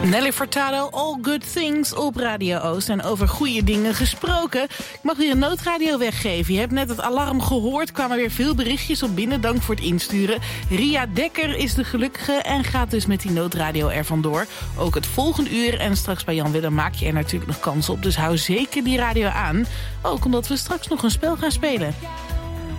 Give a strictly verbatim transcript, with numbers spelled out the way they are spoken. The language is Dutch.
Nelly Furtado, All Good Things op Radio Oost. En over goede dingen gesproken. Ik mag weer een noodradio weggeven. Je hebt net het alarm gehoord. Kwamen weer veel berichtjes op binnen. Dank voor het insturen. Ria Dekker is de gelukkige en gaat dus met die noodradio er vandoor. Ook het volgende uur en straks bij Jan Willem maak je er natuurlijk nog kans op. Dus hou zeker die radio aan. Ook omdat we straks nog een spel gaan spelen.